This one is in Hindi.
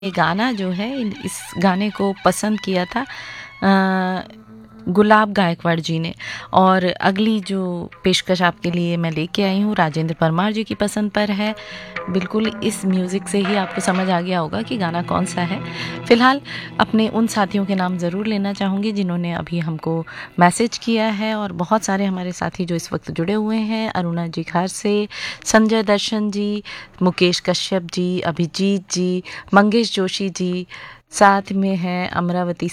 ये गाना जो है इस गाने को पसंद किया था गुलाब गायकवाड़ जी ने। और अगली जो पेशकश आपके लिए मैं लेके आई हूँ राजेंद्र परमार जी की पसंद पर है। बिल्कुल इस म्यूज़िक से ही आपको समझ आ गया होगा कि गाना कौन सा है। फ़िलहाल अपने उन साथियों के नाम ज़रूर लेना चाहूँगी जिन्होंने अभी हमको मैसेज किया है, और बहुत सारे हमारे साथी जो इस वक्त जुड़े हुए हैं। अरुणा जी खार से, संजय दर्शन जी, मुकेश कश्यप जी, अभिजीत जी, मंगेश जोशी जी, साथ में है अमरावती